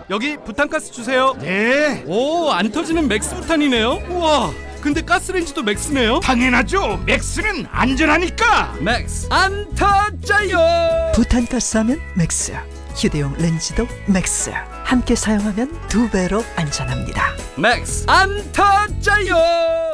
여기 부탄가스 주세요. 네, 오, 안 터지는 맥스 부탄이네요. 우와, 근데 가스레인지도 맥스네요. 당연하죠. 맥스는 안전하니까. 맥스 안 터져요. 부탄가스하면 맥스, 휴대용 렌즈도 맥스. 함께 사용하면 2배로 안전합니다. 맥스 안 터져요.